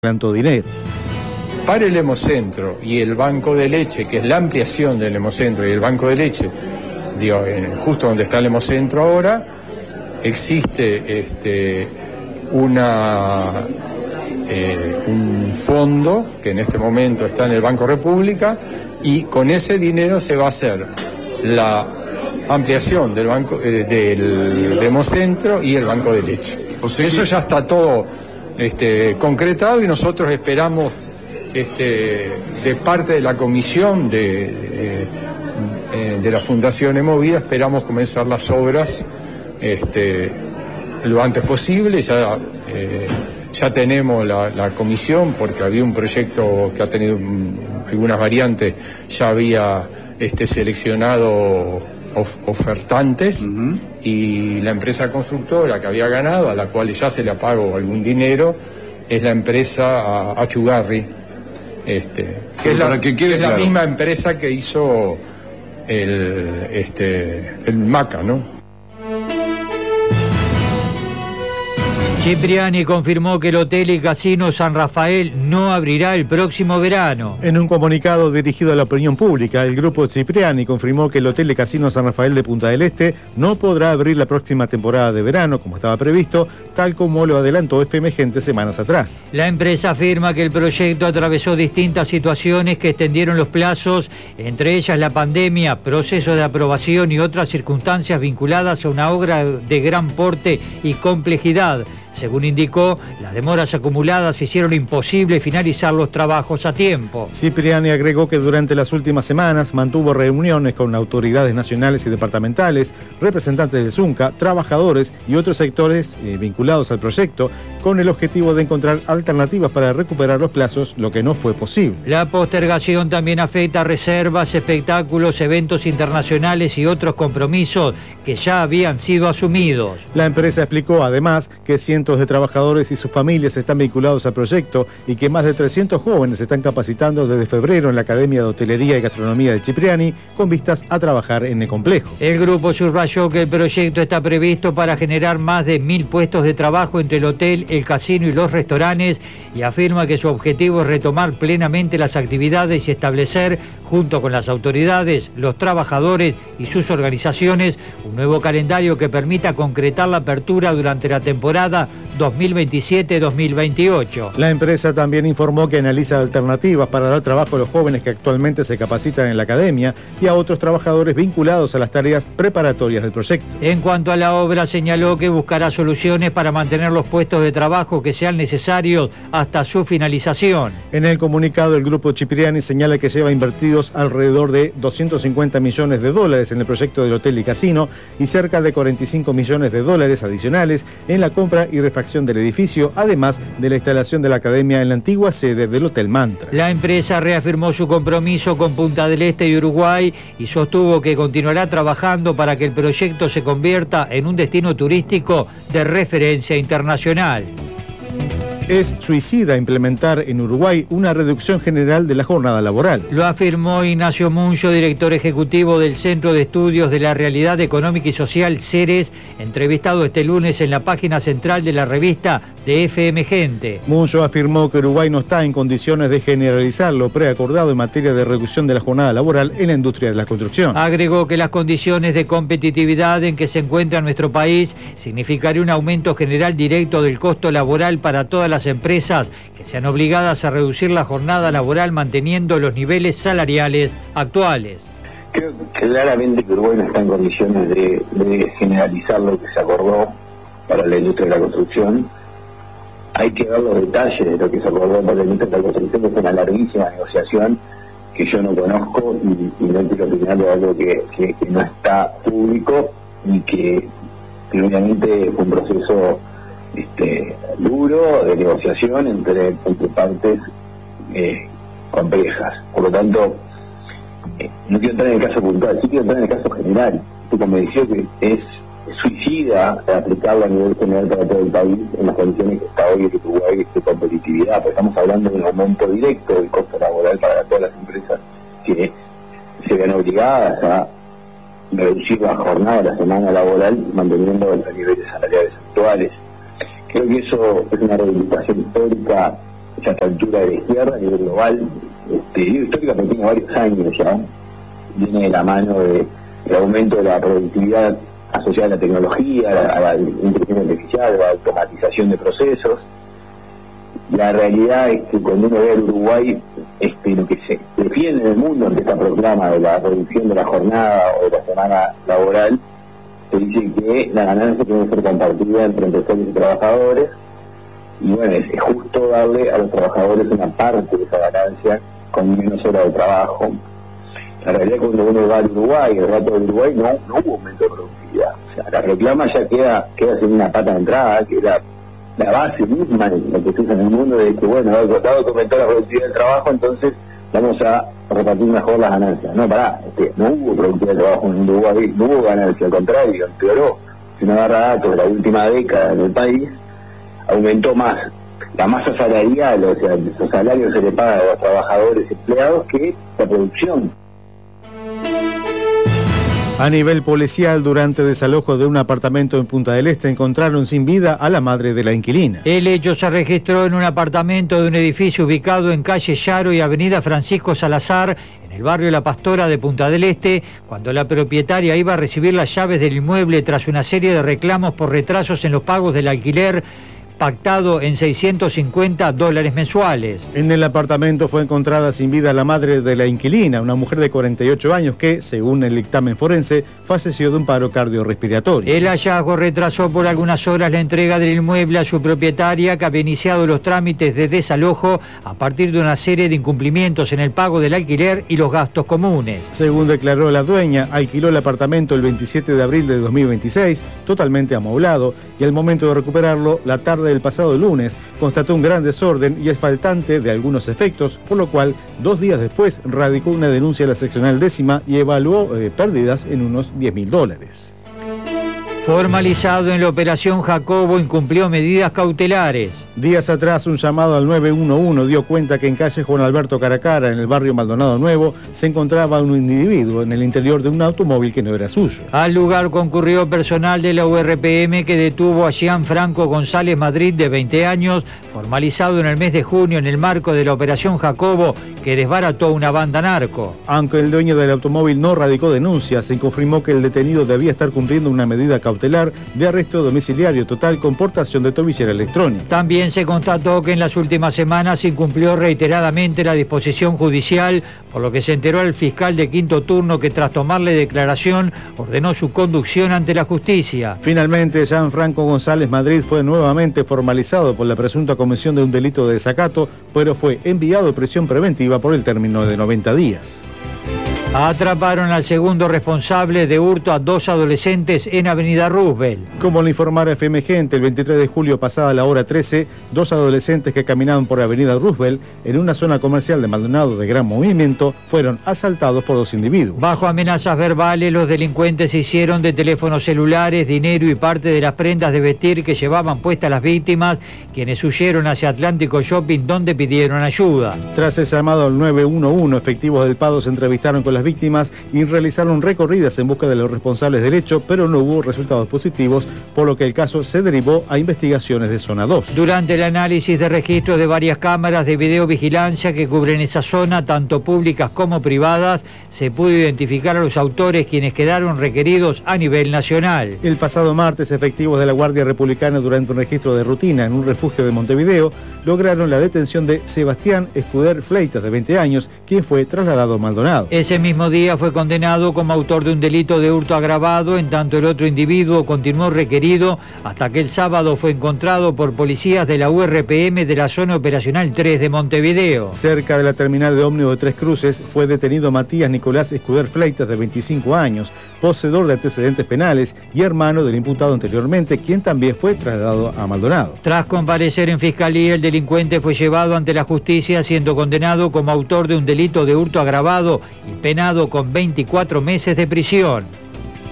tanto dinero. Para el Hemocentro y el banco de leche, que es la ampliación del Hemocentro y el banco de leche, digo, justo donde está el Hemocentro ahora, existe un fondo que en este momento está en el Banco República, y con ese dinero se va a hacer la ampliación del banco del Hemocentro y el banco de leche. O sea, eso ya está todo concretado, y nosotros esperamos de parte de la comisión de la Fundación Hemovida, esperamos comenzar las obras lo antes posible. Ya tenemos la comisión, porque había un proyecto que ha tenido algunas variantes, ya había seleccionado ofertantes, y la empresa constructora que había ganado, a la cual ya se le pagó algún dinero, es la empresa Achugarri, que es la misma empresa que hizo el Maca, ¿no? Cipriani confirmó que el Hotel y Casino San Rafael no abrirá el próximo verano. En un comunicado dirigido a la opinión pública, el grupo Cipriani confirmó que el Hotel y Casino San Rafael de Punta del Este no podrá abrir la próxima temporada de verano, como estaba previsto, tal como lo adelantó FM Gente semanas atrás. La empresa afirma que el proyecto atravesó distintas situaciones que extendieron los plazos, entre ellas la pandemia, proceso de aprobación y otras circunstancias vinculadas a una obra de gran porte y complejidad. Según indicó, las demoras acumuladas hicieron imposible finalizar los trabajos a tiempo. Cipriani agregó que durante las últimas semanas mantuvo reuniones con autoridades nacionales y departamentales, representantes del Zunca, trabajadores y otros sectores vinculados al proyecto, con el objetivo de encontrar alternativas para recuperar los plazos, lo que no fue posible. La postergación también afecta a reservas, espectáculos, eventos internacionales y otros compromisos que ya habían sido asumidos. La empresa explicó además que cientos de trabajadores y sus familias están vinculados al proyecto, y que más de 300 jóvenes se están capacitando desde febrero en la Academia de Hotelería y Gastronomía de Cipriani, con vistas a trabajar en el complejo. El grupo subrayó que el proyecto está previsto para generar más de 1.000 puestos de trabajo entre el hotel, el casino y los restaurantes, y afirma que su objetivo es retomar plenamente las actividades y establecer, junto con las autoridades, los trabajadores y sus organizaciones, un nuevo calendario que permita concretar la apertura durante la temporada 2027-2028. La empresa también informó que analiza alternativas para dar trabajo a los jóvenes que actualmente se capacitan en la academia y a otros trabajadores vinculados a las tareas preparatorias del proyecto. En cuanto a la obra, señaló que buscará soluciones para mantener los puestos de trabajo que sean necesarios hasta su finalización. En el comunicado, el grupo Cipriani señala que lleva invertidos alrededor de $250 millones en el proyecto del hotel y casino, y cerca de $45 millones adicionales en la compra y refacción del edificio, además de la instalación de la academia en la antigua sede del Hotel Mantra. La empresa reafirmó su compromiso con Punta del Este y Uruguay y sostuvo que continuará trabajando para que el proyecto se convierta en un destino turístico de referencia internacional. Es suicida implementar en Uruguay una reducción general de la jornada laboral. Lo afirmó Ignacio Muncho, director ejecutivo del Centro de Estudios de la Realidad Económica y Social, CERES, entrevistado este lunes en la página central de la revista de FM Gente. Muncho afirmó que Uruguay no está en condiciones de generalizar lo preacordado en materia de reducción de la jornada laboral en la industria de la construcción. Agregó que las condiciones de competitividad en que se encuentra nuestro país significaría un aumento general directo del costo laboral para todas las empresas que sean obligadas a reducir la jornada laboral manteniendo los niveles salariales actuales. Creo claramente que Uruguay no está en condiciones de generalizar lo que se acordó para la industria de la construcción. Hay que ver los detalles de lo que se acordó para la industria de la construcción, que es una larguísima negociación que yo no conozco y no quiero opinar de algo que no está público y que obviamente fue un proceso duro de negociación entre partes complejas. Por lo tanto, no quiero entrar en el caso puntual, sí quiero entrar en el caso general. Estoy convencido que es suicida aplicarlo a nivel general para todo el país en las condiciones que está hoy el Uruguay de competitividad, porque estamos hablando de un aumento directo del costo laboral para todas las empresas que se ven obligadas a reducir la jornada, la semana laboral, manteniendo los niveles salariales actuales. Creo que eso es una reivindicación histórica esa fractura de la izquierda a nivel global. Históricamente tiene varios años ya, viene de la mano del aumento de la productividad asociada a la tecnología, a la inteligencia artificial, a la automatización de procesos. La realidad es que cuando uno ve al Uruguay, lo que se defiende en el mundo ante esta proclama de la reducción de la jornada o de la semana laboral, se dice que la ganancia tiene que ser compartida entre empresarios y trabajadores, y bueno, es justo darle a los trabajadores una parte de esa ganancia con menos horas de trabajo. La realidad es que cuando uno va al Uruguay, el rato del Uruguay, no hubo aumento de productividad. O sea, la proclama ya queda sin una pata de entrada, que era la base misma de lo que se usa en el mundo, de que bueno, dado que aumentó la productividad del trabajo, entonces vamos a repartir mejor las ganancias. No, no hubo productividad de trabajo en Uruguay, no hubo ganancia, al contrario, empeoró. Si uno agarra datos de la última década en el país, aumentó más la masa salarial, o sea, los salarios se le pagan a los trabajadores empleados que la producción. A nivel policial, durante desalojo de un apartamento en Punta del Este, encontraron sin vida a la madre de la inquilina. El hecho se registró en un apartamento de un edificio ubicado en calle Yaro y avenida Francisco Salazar, en el barrio La Pastora de Punta del Este, cuando la propietaria iba a recibir las llaves del inmueble tras una serie de reclamos por retrasos en los pagos del alquiler, pactado en $650 mensuales. En el apartamento fue encontrada sin vida la madre de la inquilina, una mujer de 48 años que, según el dictamen forense, falleció de un paro cardiorrespiratorio. El hallazgo retrasó por algunas horas la entrega del inmueble a su propietaria, que había iniciado los trámites de desalojo a partir de una serie de incumplimientos en el pago del alquiler y los gastos comunes. Según declaró la dueña, alquiló el apartamento el 27 de abril de 2026, totalmente amoblado, y al momento de recuperarlo, la tarde del pasado lunes, constató un gran desorden y el faltante de algunos efectos, por lo cual 2 días después radicó una denuncia a la seccional 10ª y evaluó pérdidas en unos $10.000. Formalizado en la operación Jacobo, incumplió medidas cautelares. Días atrás, un llamado al 911 dio cuenta que en calle Juan Alberto Caracara, en el barrio Maldonado Nuevo, se encontraba un individuo en el interior de un automóvil que no era suyo. Al lugar concurrió personal de la URPM, que detuvo a Gianfranco González Madrid, de 20 años, formalizado en el mes de junio en el marco de la operación Jacobo, que desbarató una banda narco. Aunque el dueño del automóvil no radicó denuncia, se confirmó que el detenido debía estar cumpliendo una medida cautelar de arresto domiciliario total con portación de tobillera electrónica. También se constató que en las últimas semanas incumplió reiteradamente la disposición judicial, por lo que se enteró el fiscal de quinto turno, que tras tomarle declaración ordenó su conducción ante la justicia. Finalmente, Gianfranco González Madrid fue nuevamente formalizado por la presunta comisión de un delito de desacato, pero fue enviado a prisión preventiva por el término de 90 días. Atraparon al segundo responsable de hurto a 2 adolescentes en Avenida Roosevelt. Como lo informara FM Gente, el 23 de julio pasada la hora 13, 2 adolescentes que caminaban por Avenida Roosevelt en una zona comercial de Maldonado de gran movimiento fueron asaltados por 2 individuos. Bajo amenazas verbales, los delincuentes se hicieron de teléfonos celulares, dinero y parte de las prendas de vestir que llevaban puestas las víctimas, quienes huyeron hacia Atlántico Shopping, donde pidieron ayuda. Tras el llamado al 911, efectivos del PADO se entrevistaron con las víctimas y realizaron recorridas en busca de los responsables del hecho, pero no hubo resultados positivos, por lo que el caso se derivó a investigaciones de Zona 2. Durante el análisis de registros de varias cámaras de videovigilancia que cubren esa zona, tanto públicas como privadas, se pudo identificar a los autores, quienes quedaron requeridos a nivel nacional. El pasado martes, efectivos de la Guardia Republicana, durante un registro de rutina en un refugio de Montevideo, lograron la detención de Sebastián Escuder Fleitas, de 20 años, quien fue trasladado a Maldonado. Ese mismo día fue condenado como autor de un delito de hurto agravado, en tanto el otro individuo continuó requerido hasta que el sábado fue encontrado por policías de la URPM de la zona operacional 3 de Montevideo. Cerca de la terminal de ómnibus de Tres Cruces fue detenido Matías Nicolás Escuder Fleitas, de 25 años, poseedor de antecedentes penales y hermano del imputado anteriormente, quien también fue trasladado a Maldonado. Tras comparecer en fiscalía, el delincuente fue llevado ante la justicia, siendo condenado como autor de un delito de hurto agravado y penado con 24 meses de prisión.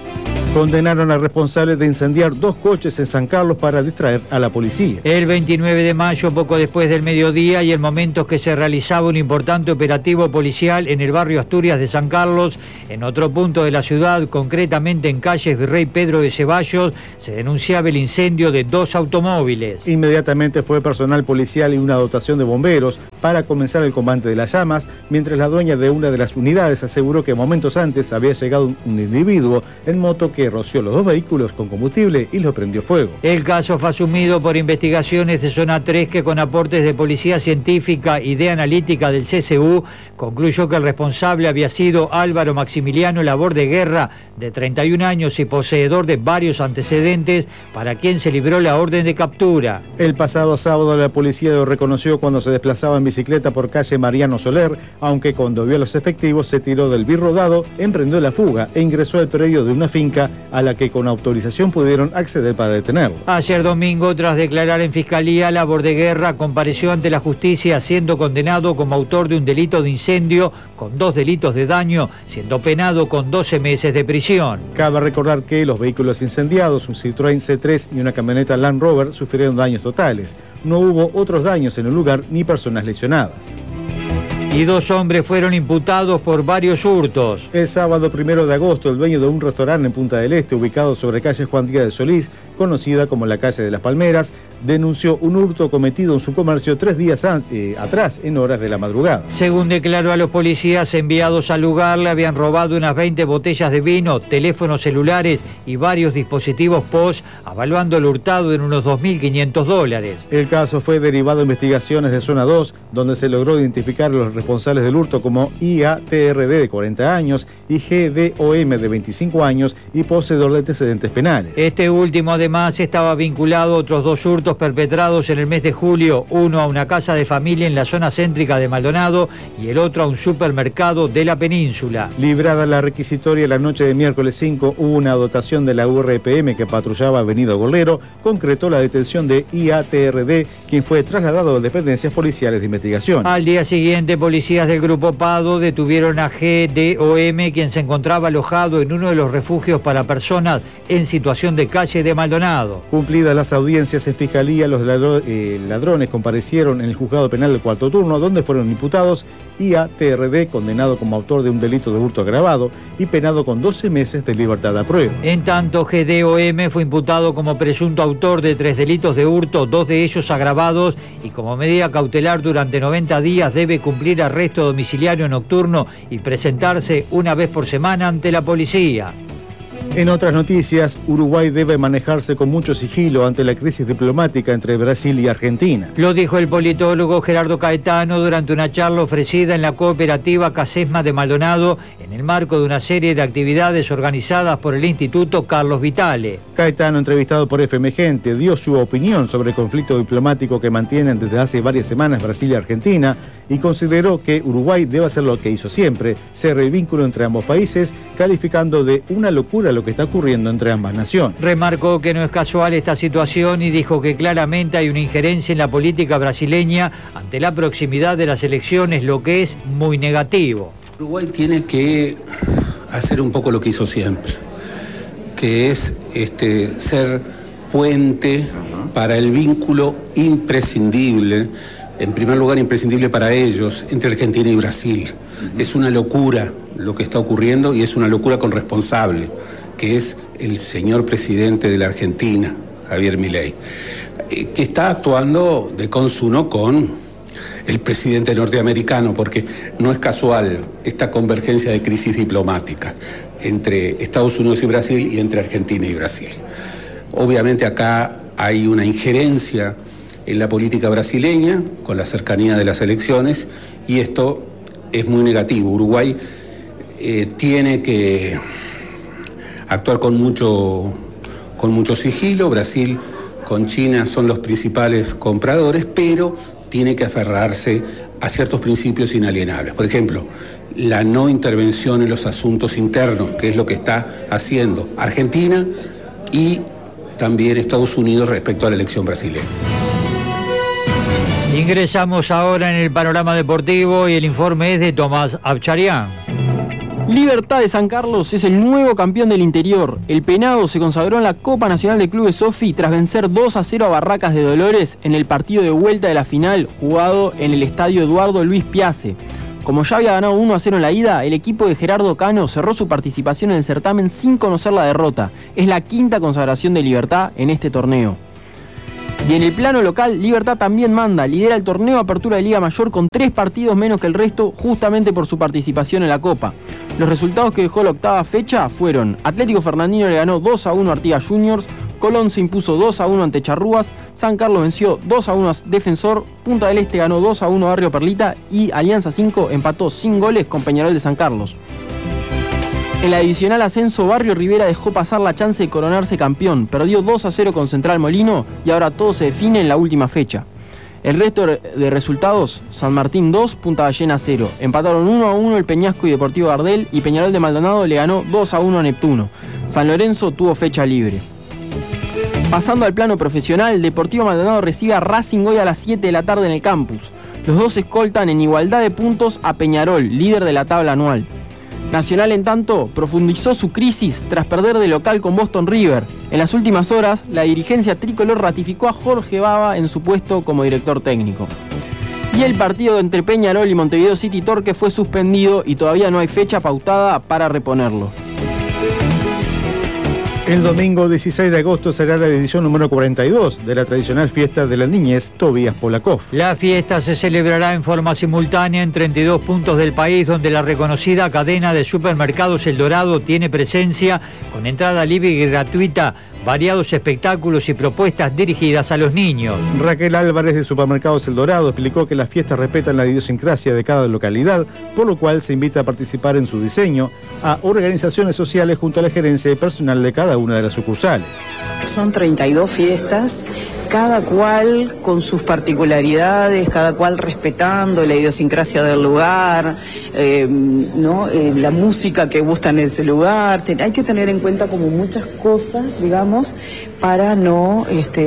Condenaron al responsable de incendiar 2 coches en San Carlos para distraer a la policía. El 29 de mayo, poco después del mediodía y en momentos que se realizaba un importante operativo policial en el barrio Asturias de San Carlos, en otro punto de la ciudad, concretamente en calles Virrey Pedro de Ceballos, se denunciaba el incendio de 2 automóviles. Inmediatamente fue personal policial y una dotación de bomberos para comenzar el combate de las llamas, mientras la dueña de una de las unidades aseguró que momentos antes había llegado un individuo en moto que roció los 2 vehículos con combustible y los prendió fuego. El caso fue asumido por investigaciones de Zona 3 que con aportes de Policía Científica y de Analítica del CSU concluyó que el responsable había sido Álvaro Maximiliano Laborde Guerra, de 31 años y poseedor de varios antecedentes, para quien se libró la orden de captura. El pasado sábado la policía lo reconoció cuando se desplazaba en bicicleta por calle Mariano Soler, aunque cuando vio a los efectivos se tiró del birrodado, emprendió la fuga e ingresó al predio de una finca a la que con autorización pudieron acceder para detenerlo. Ayer domingo, tras declarar en fiscalía, Laborde Guerra compareció ante la justicia siendo condenado como autor de un delito de incendio con 2 delitos de daño, siendo penado con 12 meses de prisión. Cabe recordar que los vehículos incendiados, un Citroën C3 y una camioneta Land Rover, sufrieron daños totales. No hubo otros daños en el lugar ni personas lesionadas. Y 2 hombres fueron imputados por varios hurtos. El sábado 1 de agosto, el dueño de un restaurante en Punta del Este, ubicado sobre calle Juan Díaz de Solís, conocida como la calle de las Palmeras, denunció un hurto cometido en su comercio 3 días atrás, en horas de la madrugada. Según declaró a los policías enviados al lugar, le habían robado unas 20 botellas de vino, teléfonos celulares y varios dispositivos POS, avaluando el hurtado en unos $2.500. El caso fue derivado de investigaciones de Zona 2, donde se logró identificar a los responsables del hurto como IATRD de 40 años y GDOM de 25 años y poseedor de antecedentes penales. Este último además estaba vinculado a otros 2 hurtos perpetrados en el mes de julio, uno a una casa de familia en la zona céntrica de Maldonado y el otro a un supermercado de la península. Librada la requisitoria la noche de miércoles 5, hubo una dotación de la URPM que patrullaba Avenida Golero, concretó la detención de IATRD, quien fue trasladado a dependencias policiales de investigación. Al día siguiente, policías del Grupo Pado detuvieron a GDOM, quien se encontraba alojado en uno de los refugios para personas en situación de calle de Maldonado. Cumplidas las audiencias en fiscalía, los ladrones comparecieron en el juzgado penal del 4º turno, donde fueron imputados IATRD, condenado como autor de un delito de hurto agravado y penado con 12 meses de libertad a prueba. En tanto, GDOM fue imputado como presunto autor de 3 delitos de hurto, 2 de ellos agravados, y como medida cautelar durante 90 días debe cumplir arresto domiciliario nocturno y presentarse una vez por semana ante la policía. En otras noticias, Uruguay debe manejarse con mucho sigilo ante la crisis diplomática entre Brasil y Argentina. Lo dijo el politólogo Gerardo Caetano durante una charla ofrecida en la cooperativa Casesma de Maldonado en el marco de una serie de actividades organizadas por el Instituto Carlos Vitale. Caetano, entrevistado por FM Gente, dio su opinión sobre el conflicto diplomático que mantienen desde hace varias semanas Brasil y Argentina y consideró que Uruguay debe hacer lo que hizo siempre, cerrar el vínculo entre ambos países, calificando de una locura lo que está ocurriendo entre ambas naciones. Remarcó que no es casual esta situación y dijo que claramente hay una injerencia en la política brasileña ante la proximidad de las elecciones, lo que es muy negativo. Uruguay tiene que hacer un poco lo que hizo siempre, que es ser puente para el vínculo imprescindible, en primer lugar imprescindible para ellos, entre Argentina y Brasil. Es una locura lo que está ocurriendo y es una locura con responsable, que es el señor presidente de la Argentina, Javier Milei, que está actuando de consuno con el presidente norteamericano, porque no es casual esta convergencia de crisis diplomática entre Estados Unidos y Brasil y entre Argentina y Brasil. Obviamente acá hay una injerencia en la política brasileña con la cercanía de las elecciones y esto es muy negativo. Uruguay tiene que actuar con mucho sigilo. Brasil con China son los principales compradores, pero tiene que aferrarse a ciertos principios inalienables. Por ejemplo, la no intervención en los asuntos internos, que es lo que está haciendo Argentina y también Estados Unidos respecto a la elección brasileña. Ingresamos ahora en el panorama deportivo y el informe es de Tomás Abcharian. Libertad de San Carlos es el nuevo campeón del interior. El Penado se consagró en la Copa Nacional de Clubes Sofi tras vencer 2-0 a Barracas de Dolores en el partido de vuelta de la final jugado en el estadio Eduardo Luis Piace. Como ya había ganado 1-0 en la ida, el equipo de Gerardo Cano cerró su participación en el certamen sin conocer la derrota. Es la quinta consagración de Libertad en este torneo. Y en el plano local, Libertad también manda, lidera el torneo Apertura de Liga Mayor con 3 partidos menos que el resto, justamente por su participación en la Copa. Los resultados que dejó la octava fecha fueron: Atlético Fernandino le ganó 2-1 a Artigas Juniors, Colón se impuso 2-1 ante Charrúas, San Carlos venció 2-1 a Defensor, Punta del Este ganó 2-1 a Barrio Perlita y Alianza 5 empató sin goles con Peñarol de San Carlos. En la divisional ascenso, Barrio Rivera dejó pasar la chance de coronarse campeón, perdió 2-0 con Central Molino y ahora todo se define en la última fecha. El resto de resultados: San Martín 2, Punta Ballena 0. Empataron 1-1 el Peñasco y Deportivo Gardel y Peñarol de Maldonado le ganó 2-1 a Neptuno. San Lorenzo tuvo fecha libre. Pasando al plano profesional, Deportivo Maldonado recibe a Racing hoy a las 7 de la tarde en el campus. Los dos escoltan en igualdad de puntos a Peñarol, líder de la tabla anual. Nacional, en tanto, profundizó su crisis tras perder de local con Boston River. En las últimas horas, la dirigencia tricolor ratificó a Jorge Baba en su puesto como director técnico. Y el partido entre Peñarol y Montevideo City Torque fue suspendido y todavía no hay fecha pautada para reponerlo. El domingo 16 de agosto será la edición número 42 de la tradicional fiesta de la niñez Tobías Polakov. La fiesta se celebrará en forma simultánea en 32 puntos del país, donde la reconocida cadena de supermercados El Dorado tiene presencia, con entrada libre y gratuita, variados espectáculos y propuestas dirigidas a los niños. Raquel Álvarez de Supermercados El Dorado explicó que las fiestas respetan la idiosincrasia de cada localidad, por lo cual se invita a participar en su diseño a organizaciones sociales junto a la gerencia y personal de cada una de las sucursales. Son 32 fiestas, cada cual con sus particularidades, cada cual respetando la idiosincrasia del lugar, la música que gusta en ese lugar. Hay que tener en cuenta como muchas cosas, digamos, para no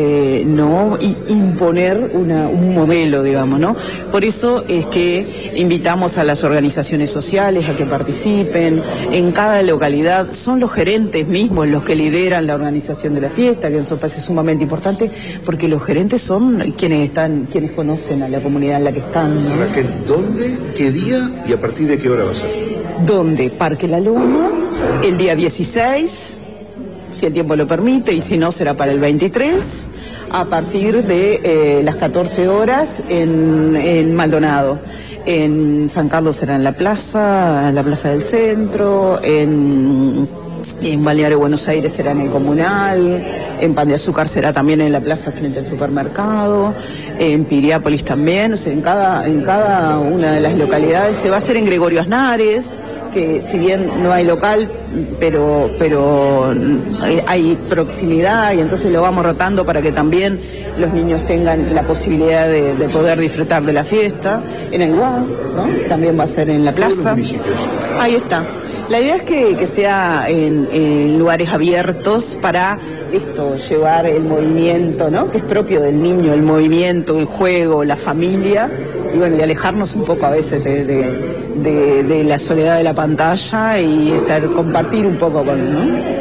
imponer un modelo, digamos, ¿no? Por eso es que invitamos a las organizaciones sociales a que participen. En cada localidad son los gerentes mismos los que lideran la organización de la fiesta, que eso parece sumamente importante, porque los gerentes son quienes conocen a la comunidad en la que están, ¿no? Raquel, ¿dónde, qué día y a partir de qué hora va a ser? ¿Dónde? Parque La Loma, el día 16, si el tiempo lo permite, y si no será para el 23, a partir de las 14 horas en Maldonado. En San Carlos será en la plaza del centro, en Balneario Buenos Aires será en el Comunal, en Pan de Azúcar será también en la plaza frente al supermercado, en Piriápolis también, o sea, en cada una de las localidades. Se va a hacer en Gregorio Aznares, que si bien no hay local, pero hay proximidad, y entonces lo vamos rotando para que también los niños tengan la posibilidad de poder disfrutar de la fiesta. En el UAM, ¿no? También va a ser en la plaza. Ahí está. La idea es que sea en lugares abiertos para llevar el movimiento, ¿no? Que es propio del niño, el movimiento, el juego, la familia, y bueno, y alejarnos un poco a veces de la soledad de la pantalla y compartir un poco con, ¿no?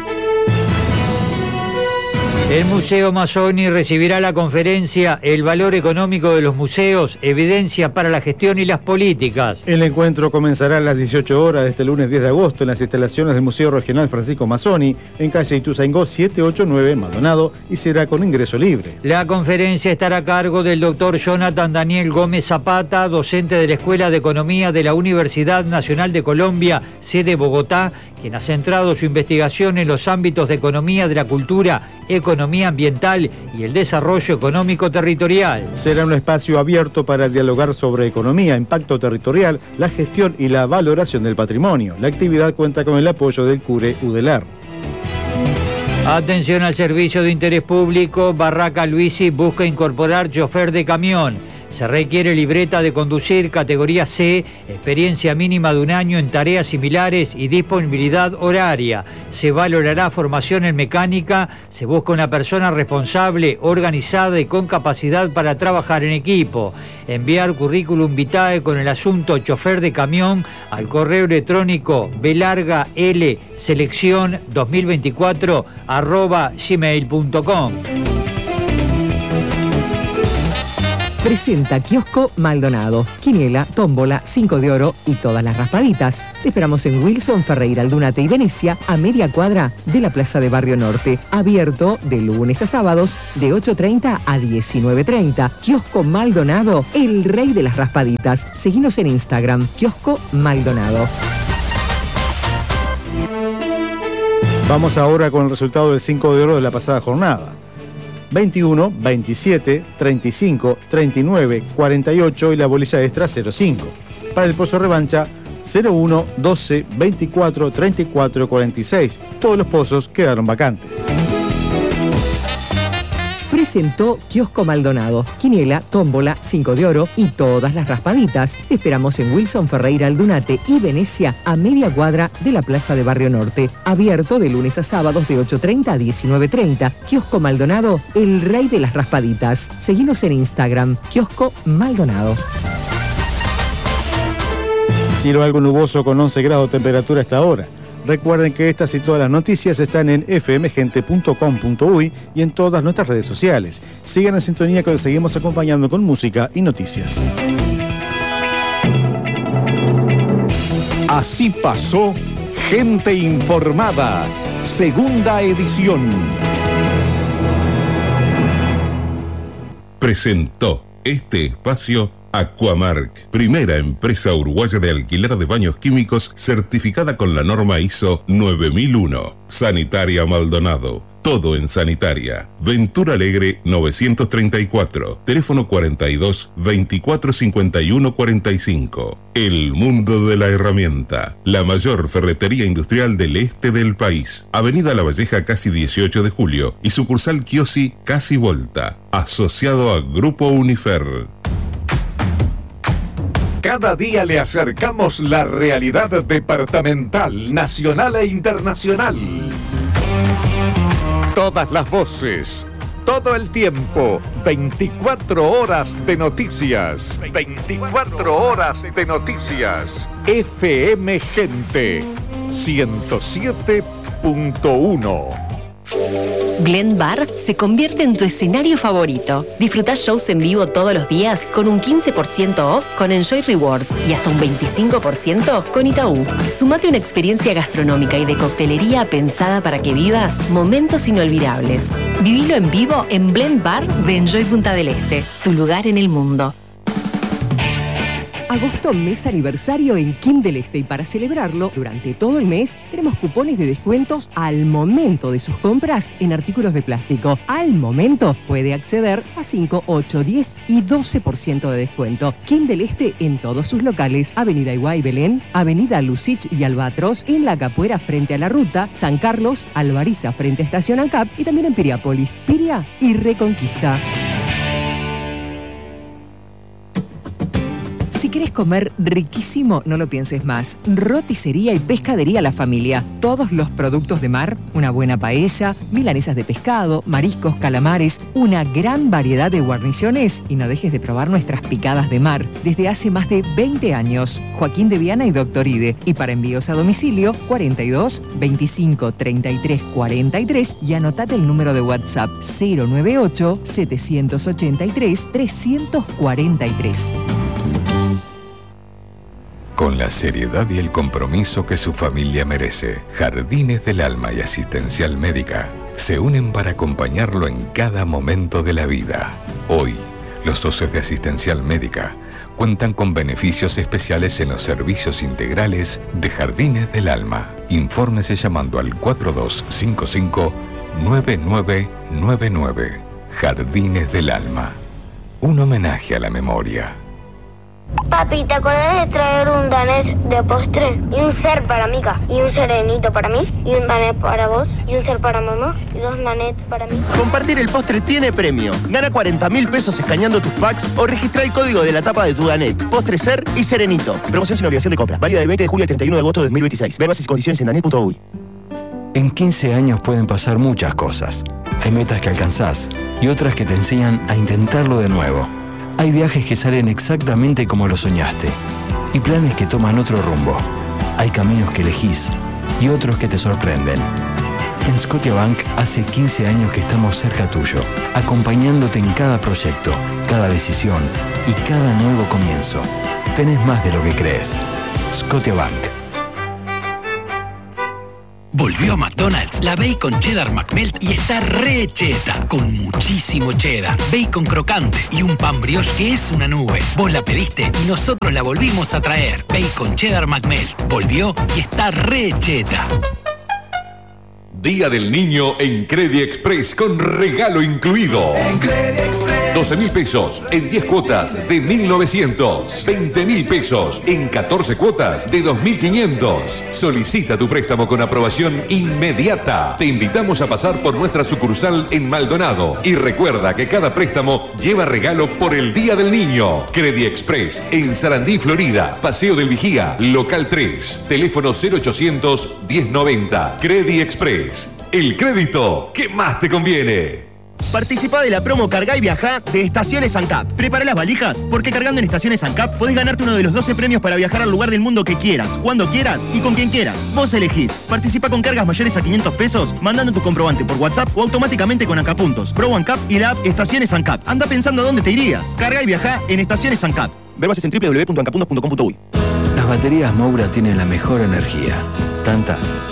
El Museo Mazzoni recibirá la conferencia El valor económico de los museos, evidencia para la gestión y las políticas. El encuentro comenzará a las 18 horas de este lunes 10 de agosto en las instalaciones del Museo Regional Francisco Mazzoni, en calle Ituzaingó 789 en Maldonado, y será con ingreso libre. La conferencia estará a cargo del doctor Jonathan Daniel Gómez Zapata, docente de la Escuela de Economía de la Universidad Nacional de Colombia, sede Bogotá, quien ha centrado su investigación en los ámbitos de economía de la cultura, economía ambiental y el desarrollo económico territorial. Será un espacio abierto para dialogar sobre economía, impacto territorial, la gestión y la valoración del patrimonio. La actividad cuenta con el apoyo del CURE Udelar. Atención al servicio de interés público. Barraca Luisi busca incorporar chofer de camión. Se requiere libreta de conducir categoría C, experiencia mínima de 1 año en tareas similares y disponibilidad horaria. Se valorará formación en mecánica. Se busca una persona responsable, organizada y con capacidad para trabajar en equipo. Enviar currículum vitae con el asunto chofer de camión al correo electrónico belargaLselección2024@gmail.com. Presenta Kiosco Maldonado, quiniela, tómbola, 5 de oro y todas las raspaditas. Te esperamos en Wilson, Ferreira, Aldunate y Venecia, a media cuadra de la Plaza de Barrio Norte. Abierto de lunes a sábados de 8:30 a 19:30. Kiosco Maldonado, el rey de las raspaditas. Seguinos en Instagram, Kiosco Maldonado. Vamos ahora con el resultado del 5 de oro de la pasada jornada. 21, 27, 35, 39, 48 y la bolilla extra 05. Para el pozo revancha 01, 12, 24, 34, 46. Todos los pozos quedaron vacantes. Presentó Kiosco Maldonado, quiniela, tómbola, 5 de oro y todas las raspaditas. Te esperamos en Wilson, Ferreira, Aldunate y Venecia, a media cuadra de la Plaza de Barrio Norte. Abierto de lunes a sábados de 8:30 a 19:30. Kiosco Maldonado, el rey de las raspaditas. Seguinos en Instagram, Kiosco Maldonado. Cielo algo nuboso con 11 grados de temperatura hasta ahora. Recuerden que estas y todas las noticias están en fmgente.com.uy y en todas nuestras redes sociales. Sigan en sintonía que les seguimos acompañando con música y noticias. Así pasó Gente Informada, segunda edición. Presentó este espacio Aquamark, primera empresa uruguaya de alquiler de baños químicos certificada con la norma ISO 9001. Sanitaria Maldonado, todo en sanitaria. Ventura Alegre 934, teléfono 42 24 51 45. El mundo de la herramienta, la mayor ferretería industrial del este del país. Avenida La Valleja casi 18 de julio y sucursal Chiosi casi Volta, asociado a Grupo Unifer. Cada día le acercamos la realidad departamental, nacional e internacional. Todas las voces, todo el tiempo, 24 horas de noticias. 24 horas de noticias. FM Gente 107.1. Glen Bar se convierte en tu escenario favorito. Disfruta shows en vivo todos los días con un 15% off con Enjoy Rewards y hasta un 25% con Itaú. Sumate una experiencia gastronómica y de coctelería pensada para que vivas momentos inolvidables. Vivilo en vivo en Blend Bar de Enjoy Punta del Este, tu lugar en el mundo. Agosto, mes aniversario en Kim del Este, y para celebrarlo, durante todo el mes, tenemos cupones de descuentos al momento de sus compras en artículos de plástico. Al momento puede acceder a 5, 8, 10 y 12% de descuento. Kim del Este en todos sus locales. Avenida Iguay Belén, Avenida Lucich y Albatros en La Capuera frente a la ruta, San Carlos, Alvariza frente a Estación ANCAP y también en Piriápolis, Piria y Reconquista. Si querés comer riquísimo, no lo pienses más. Roticería y pescadería La Familia. Todos los productos de mar, una buena paella, milanesas de pescado, mariscos, calamares, una gran variedad de guarniciones. Y no dejes de probar nuestras picadas de mar. Desde hace más de 20 años. Joaquín de Viana y Doctor Ide. Y para envíos a domicilio, 42 25 33 43. Y anotate el número de WhatsApp 098 783 343. Con la seriedad y el compromiso que su familia merece, Jardines del Alma y Asistencial Médica se unen para acompañarlo en cada momento de la vida. Hoy, los socios de Asistencial Médica cuentan con beneficios especiales en los servicios integrales de Jardines del Alma. Infórmese llamando al 4255-9999. Jardines del Alma. Un homenaje a la memoria. Papi, ¿te acordás de traer un danés de postre? Y un ser para Mica, y un serenito para mí, y un danés para vos, y un ser para mamá, y 2 nanets para mí. Compartir el postre tiene premio. Gana 40.000 pesos escaneando tus packs o registra el código de la tapa de tu danet. Postre, ser y serenito. Promoción sin obligación de compra. Válida del 20 de julio al 31 de agosto de 2026. Ver bases y condiciones en danet.uy. En 15 años pueden pasar muchas cosas. Hay metas que alcanzás y otras que te enseñan a intentarlo de nuevo. Hay viajes que salen exactamente como lo soñaste y planes que toman otro rumbo. Hay caminos que elegís y otros que te sorprenden. En Scotiabank hace 15 años que estamos cerca tuyo, acompañándote en cada proyecto, cada decisión y cada nuevo comienzo. Tenés más de lo que crees. Scotiabank. Volvió a McDonald's la Bacon Cheddar McMelt y está re cheta, con muchísimo cheddar, bacon crocante y un pan brioche que es una nube. Vos la pediste y nosotros la volvimos a traer. Bacon Cheddar McMelt volvió y está re cheta. Día del Niño en Credit Express con regalo incluido. En Credit Express. 12.000 pesos en 10 cuotas de 1.900. 20.000 pesos en 14 cuotas de 2.500. Solicita tu préstamo con aprobación inmediata. Te invitamos a pasar por nuestra sucursal en Maldonado. Y recuerda que cada préstamo lleva regalo por el Día del Niño. Credit Express en Sarandí, Florida. Paseo del Vigía, local 3. Teléfono 0800 1090. Credit Express. El crédito que más te conviene. Participa de la promo Cargá y Viajá de Estaciones ANCAP. Prepara las valijas, porque cargando en Estaciones ANCAP podés ganarte uno de los 12 premios para viajar al lugar del mundo que quieras, cuando quieras y con quien quieras. Vos elegís. Participa con cargas mayores a 500 pesos, mandando tu comprobante por WhatsApp o automáticamente con ANCAPuntos, Pro ANCAP y la app Estaciones ANCAP. Anda pensando a dónde te irías. Cargá y Viajá en Estaciones ANCAP. Ver bases en www.ancapuntos.com.uy. Las baterías Moura tienen la mejor energía. Tanta